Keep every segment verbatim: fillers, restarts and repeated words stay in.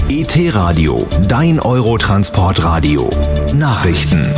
E T-Radio, dein Eurotransportradio. Nachrichten.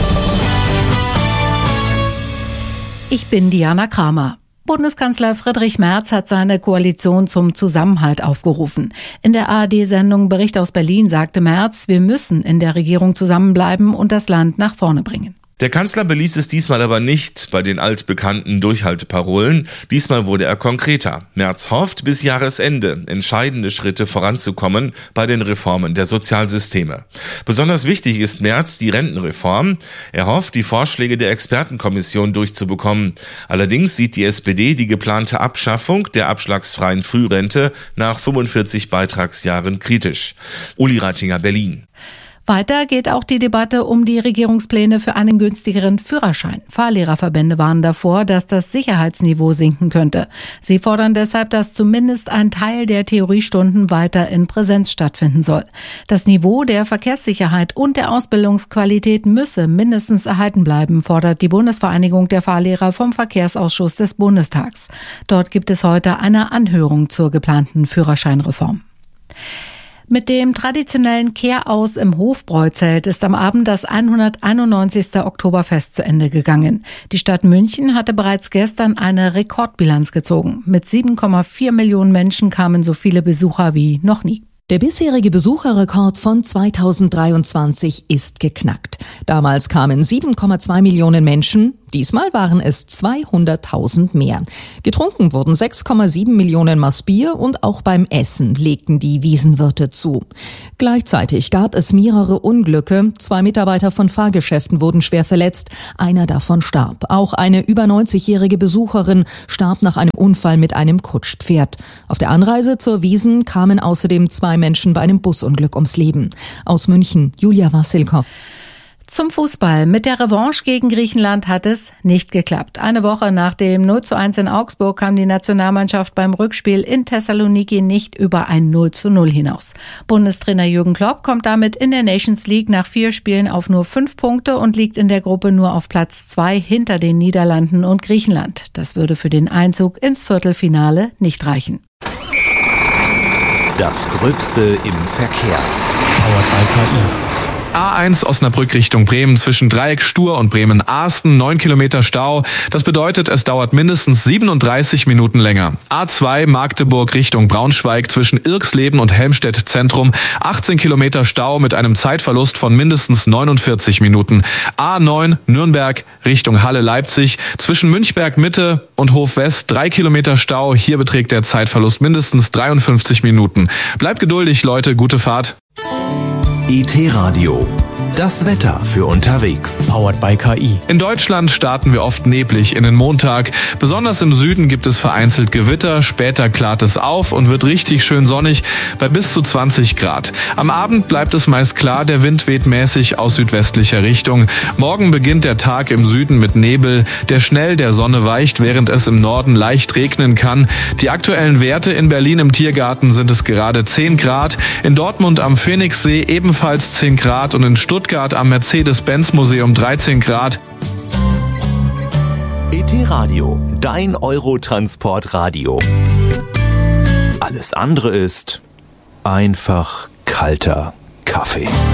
Ich bin Diana Kramer. Bundeskanzler Friedrich Merz hat seine Koalition zum Zusammenhalt aufgerufen. In der A R D-Sendung Bericht aus Berlin sagte Merz, wir müssen in der Regierung zusammenbleiben und das Land nach vorne bringen. Der Kanzler beließ es diesmal aber nicht bei den altbekannten Durchhalteparolen. Diesmal wurde er konkreter. Merz hofft, bis Jahresende entscheidende Schritte voranzukommen bei den Reformen der Sozialsysteme. Besonders wichtig ist Merz die Rentenreform. Er hofft, die Vorschläge der Expertenkommission durchzubekommen. Allerdings sieht die S P D die geplante Abschaffung der abschlagsfreien Frührente nach fünfundvierzig Beitragsjahren kritisch. Uli Rattinger, Berlin. Weiter geht auch die Debatte um die Regierungspläne für einen günstigeren Führerschein. Fahrlehrerverbände warnen davor, dass das Sicherheitsniveau sinken könnte. Sie fordern deshalb, dass zumindest ein Teil der Theoriestunden weiter in Präsenz stattfinden soll. Das Niveau der Verkehrssicherheit und der Ausbildungsqualität müsse mindestens erhalten bleiben, fordert die Bundesvereinigung der Fahrlehrer vom Verkehrsausschuss des Bundestags. Dort gibt es heute eine Anhörung zur geplanten Führerscheinreform. Mit dem traditionellen Kehraus im Hofbräuzelt ist am Abend das hunderteinundneunzigste Oktoberfest zu Ende gegangen. Die Stadt München hatte bereits gestern eine Rekordbilanz gezogen. Mit sieben Komma vier Millionen Menschen kamen so viele Besucher wie noch nie. Der bisherige Besucherrekord von zweitausenddreiundzwanzig ist geknackt. Damals kamen sieben Komma zwei Millionen Menschen, diesmal waren es zweihunderttausend mehr. Getrunken wurden sechs Komma sieben Millionen Maß Bier und auch beim Essen legten die Wiesenwirte zu. Gleichzeitig gab es mehrere Unglücke. Zwei Mitarbeiter von Fahrgeschäften wurden schwer verletzt, einer davon starb. Auch eine über neunzigjährige Besucherin starb nach einem Unfall mit einem Kutschpferd. Auf der Anreise zur Wiesn kamen außerdem zwei Menschen bei einem Busunglück ums Leben. Aus München, Julia Wassilkow. Zum Fußball. Mit der Revanche gegen Griechenland hat es nicht geklappt. Eine Woche nach dem null zu eins in Augsburg kam die Nationalmannschaft beim Rückspiel in Thessaloniki nicht über ein null zu null hinaus. Bundestrainer Jürgen Klopp kommt damit in der Nations League nach vier Spielen auf nur fünf Punkte und liegt in der Gruppe nur auf Platz zwei hinter den Niederlanden und Griechenland. Das würde für den Einzug ins Viertelfinale nicht reichen. Das Gröbste im Verkehr. Powered by K I. A eins Osnabrück Richtung Bremen zwischen Dreieck Stur und Bremen-Arsten, neun Kilometer Stau. Das bedeutet, es dauert mindestens siebenunddreißig Minuten länger. A zwei Magdeburg Richtung Braunschweig zwischen Irksleben und Helmstedt Zentrum, achtzehn Kilometer Stau mit einem Zeitverlust von mindestens neunundvierzig Minuten. A neun Nürnberg Richtung Halle-Leipzig zwischen Münchberg Mitte und Hof West, drei Kilometer Stau. Hier beträgt der Zeitverlust mindestens dreiundfünfzig Minuten. Bleibt geduldig, Leute, gute Fahrt. E T-Radio, das Wetter für unterwegs. Powered by K I. In Deutschland starten wir oft neblig in den Montag. Besonders im Süden gibt es vereinzelt Gewitter, später klart es auf und wird richtig schön sonnig bei bis zu zwanzig Grad. Am Abend bleibt es meist klar, der Wind weht mäßig aus südwestlicher Richtung. Morgen beginnt der Tag im Süden mit Nebel, der schnell der Sonne weicht, während es im Norden leicht regnen kann. Die aktuellen Werte in Berlin im Tiergarten sind es gerade zehn Grad, in Dortmund am Phoenixsee ebenfalls zehn Grad und in Stuttgart am Mercedes-Benz-Museum dreizehn Grad. E T-Radio, dein Eurotransportradio. Alles andere ist einfach kalter Kaffee.